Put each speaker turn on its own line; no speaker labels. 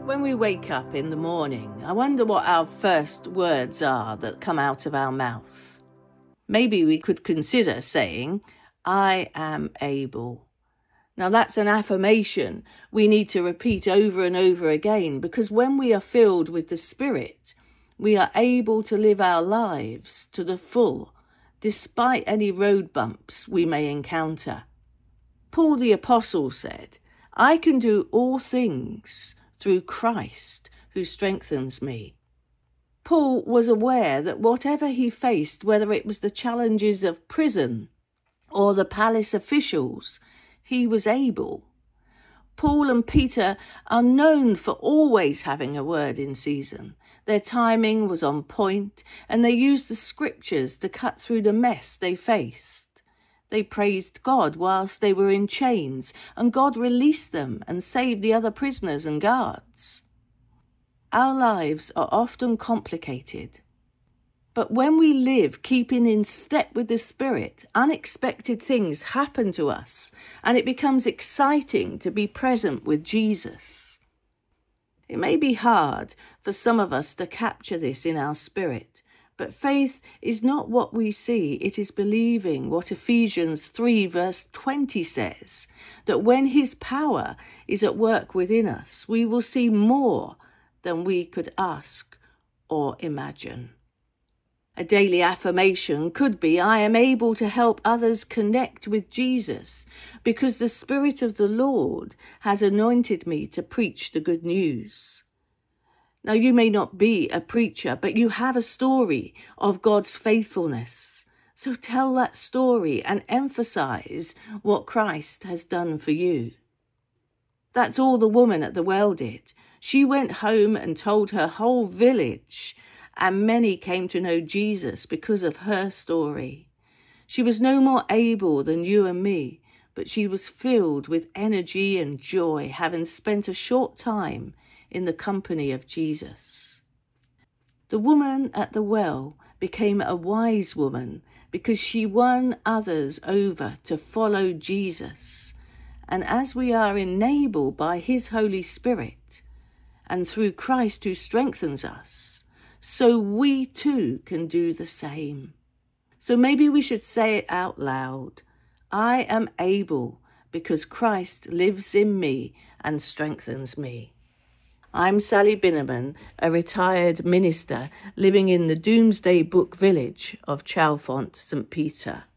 When we wake up in the morning, I wonder what our first words are that come out of our mouth. Maybe we could consider saying, I am able. Now that's an affirmation we need to repeat over and over again, because when we are filled with the Spirit, we are able to live our lives to the full, despite any road bumps we may encounter. Paul the Apostle said, I can do all things through Christ who strengthens me. Paul was aware that whatever he faced, whether it was the challenges of prison or the palace officials, he was able. Paul and Peter are known for always having a word in season. Their timing was on point, and they used the scriptures to cut through the mess they faced. They praised God whilst they were in chains, and God released them and saved the other prisoners and guards. Our lives are often complicated, but when we live keeping in step with the Spirit, unexpected things happen to us, and it becomes exciting to be present with Jesus. It may be hard for some of us to capture this in our spirit, but faith is not what we see, it is believing what Ephesians 3 verse 20 says, that when his power is at work within us, we will see more than we could ask or imagine. A daily affirmation could be, I am able to help others connect with Jesus because the Spirit of the Lord has anointed me to preach the good news. Now, you may not be a preacher, but you have a story of God's faithfulness. So tell that story and emphasize what Christ has done for you. That's all the woman at the well did. She went home and told her whole village, and many came to know Jesus because of her story. She was no more able than you and me, but she was filled with energy and joy, having spent a short time in the company of Jesus. The woman at the well became a wise woman because she won others over to follow Jesus. And as we are enabled by his Holy Spirit and through Christ who strengthens us, so we too can do the same. So maybe we should say it out loud. I am able because Christ lives in me and strengthens me. I'm Sally Binnerman, a retired minister living in the Domesday Book village of Chalfont, St. Peter.